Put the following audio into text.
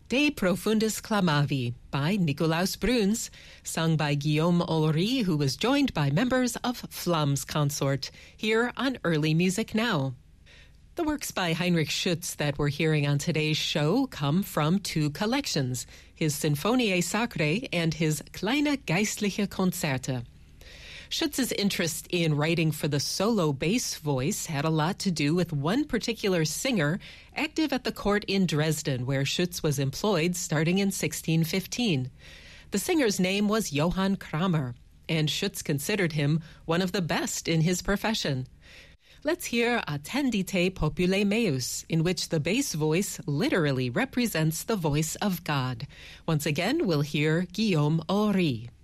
De Profundis Clamavi by Nicolaus Bruns, sung by Guillaume Henry, who was joined by members of Flamm's Consort, here on Early Music Now. The works by Heinrich Schütz that we're hearing on today's show come from two collections, his Sinfoniae Sacrae and his Kleine Geistliche Konzerte. Schütz's interest in writing for the solo bass voice had a lot to do with one particular singer active at the court in Dresden, where Schütz was employed starting in 1615. The singer's name was Johann Kramer, and Schütz considered him one of the best in his profession. Let's hear Attendite Popule Meus, in which the bass voice literally represents the voice of God. Once again, we'll hear Guillaume Henry.